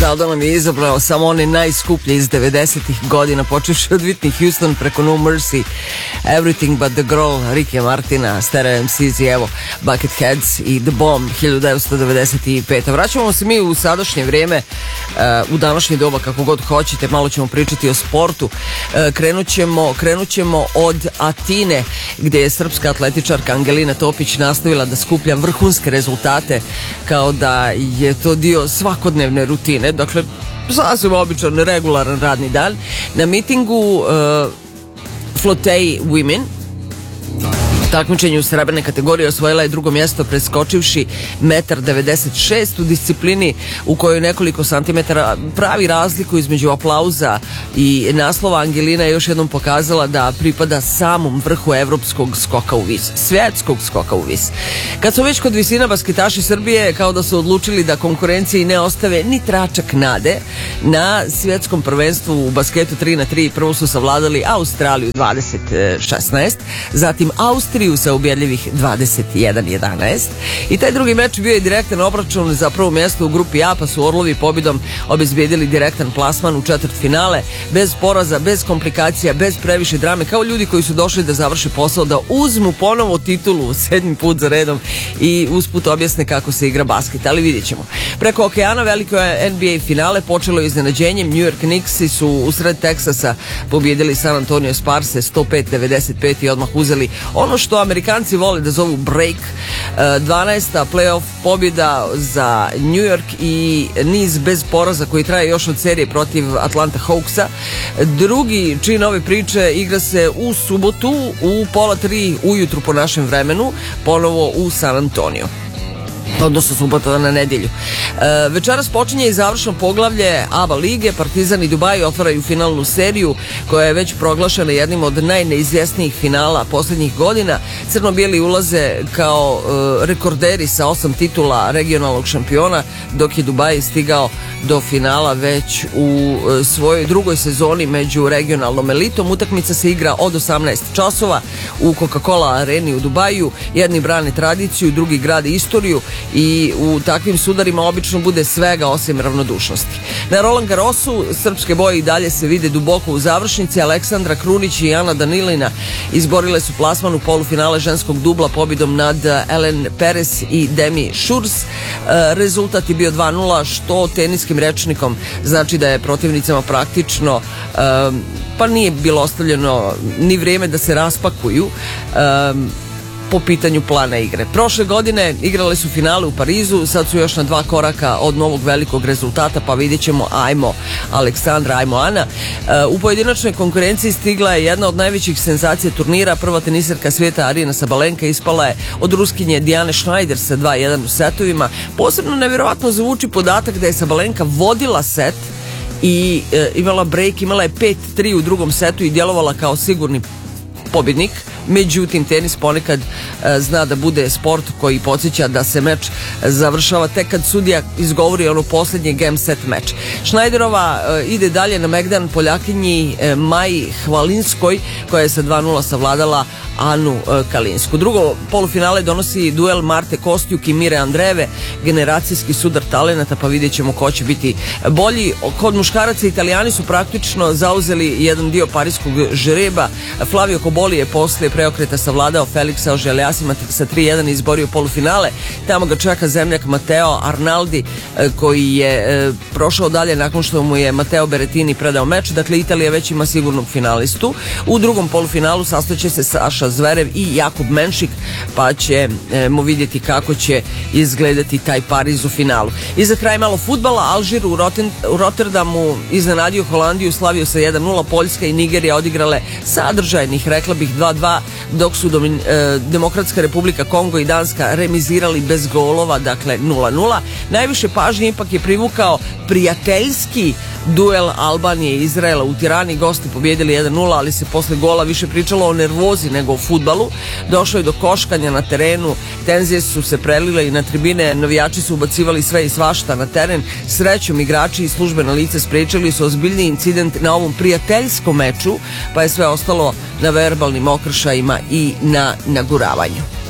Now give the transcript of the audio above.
Aldo nam je izabrao samo one najskuplje iz 90-ih godina, počevši od Whitney Houston preko No Mercy, Everything But The Girl, Ricky Martina, Stereo MCs i evo Bucketheads i The Bomb 1995. Vraćamo se mi u sadašnje vrijeme, u današnje doba, kako god hoćete, malo ćemo pričati o sportu. Krenut ćemo od Atine, gdje je srpska atletičarka Angelina Topić nastavila da skuplja vrhunske rezultate kao da je to dio svakodnevne rutine. Dakle, sasvim običan, regularan radni dan. Na mitingu Flotej Women, takmičenju u srebrne kategorije, osvojila je drugo mjesto preskočivši 1,96 m u disciplini u kojoj nekoliko santimetara pravi razliku između aplauza i naslova. Angelina je još jednom pokazala da pripada samom vrhu evropskog skoka u vis, svjetskog skoka u vis. Kad su već kod visina, basketaši Srbije kao da su odlučili da konkurenciji ne ostave ni tračak nade. Na svjetskom prvenstvu u basketu 3x3 prvo su savladali Australiju 20-16, zatim Austriju sa ubjedljivih 21-11 i taj drugi meč bio je direktan obračun za prvo mjesto u grupi A, pa su Orlovi pobjedom obezbijedili direktan plasman u četvrtfinale, bez poraza, bez komplikacija, bez previše drame, kao ljudi koji su došli da završe posao, da uzmu ponovo titulu 7. put za redom i usput objasne kako se igra basket, ali vidjet ćemo. Preko okeana veliko je NBA finale počelo iznenađenjem. New York Knicksi su usred Teksasa pobjedili San Antonio Sparse 105-95 i odmah uzeli ono što Amerikanci vole da zovu break. 12. playoff pobjeda za New York i niz bez poraza koji traje još od serije protiv Atlanta Hawksa. Drugi čin ove priče igra se u subotu u 2:30 ujutru po našem vremenu, ponovo u San Antonio, odnosno subota na nedjelju. Večeras počinje i završno poglavlje ABA lige. Partizan i Dubai otvaraju finalnu seriju koja je već proglašena jednim od najneizvjesnijih finala posljednjih godina. Crno-bijeli ulaze kao rekorderi sa 8 titula regionalnog šampiona, dok je Dubai stigao do finala već u svojoj drugoj sezoni među regionalnom elitom. Utakmica se igra od 18 časova u Coca-Cola areni u Dubaju. Jedni brane tradiciju, drugi grade istoriju i u takvim sudarima obično bude svega osim ravnodušnosti. Na Roland Garrosu srpske boje i dalje se vide duboko u završnici. Aleksandra Krunić i Ana Danilina izborile su plasman u polufinale ženskog dubla pobjedom nad Ellen Perez i Demi Šurs. Rezultat je bio 2:0, što teniskim rečnikom znači da je protivnicama praktično pa nije bilo ostavljeno ni vrijeme da se raspakuju po pitanju plana igre. Prošle godine igrale su finale u Parizu, sad su još na 2 koraka od novog velikog rezultata, pa vidjet ćemo. Ajmo Aleksandra, ajmo Ana. U pojedinačnoj konkurenciji stigla je jedna od najvećih senzacija turnira. Prva teniserka svijeta Arina Sabalenka ispala je od Ruskinje Dijane Schneider sa 2:1 u setovima. Posebno nevjerovatno zvuči podatak da je Sabalenka vodila set i imala break, imala je 5:3 u drugom setu i djelovala kao sigurni pobjednik. Međutim, tenis ponekad zna da bude sport koji podsjeća da se meč završava tek kad sudija izgovori ono posljednji game set meč. Schneiderova ide dalje na megdan Poljakinji Maji Hvalinskoj, koja je sa 2:0 savladala Anu Kalinsku. Drugo polufinale donosi duel Marte Kostjuk i Mire Andreve, generacijski sudar talenata, pa vidjet ćemo ko će biti bolji. Kod muškaraca Italijani su praktično zauzeli jedan dio parijskog žreba. Flavio Koboli je poslije preokreta savladao Felixa Oželjasima sa 3:1 i izborio polufinale. Tamo ga čeka zemljak Mateo Arnaldi koji je prošao dalje nakon što mu je Mateo Berrettini predao meč. Dakle, Italija već ima sigurnog finalistu. U drugom polufinalu sastojeće se Saša Zverev i Jakub Menšik, pa ćemo vidjeti kako će izgledati taj Pariz u finalu. I za kraj malo fudbala. Alžir u Rotterdamu iznenadio Holandiju, slavio sa 1:0. Poljska i Nigerija odigrale sadržajnih, rekla bih, 2:2, dok su Demokratska Republika Kongo i Danska remizirali bez golova, dakle 0:0. Najviše pažnje ipak je privukao prijateljski duel Albanije i Izraela u Tirani. Gosti pobjedili 1:0, ali se posle gola više pričalo o nervozi nego o fudbalu. Došlo je do koškanja na terenu, tenzije su se prelile i na tribine, navijači su ubacivali sve i svašta na teren. Srećom, igrači i službena lica spriječili su ozbiljni incident na ovom prijateljskom meču, pa je sve ostalo na verbalnim okršajima i na naguravanju.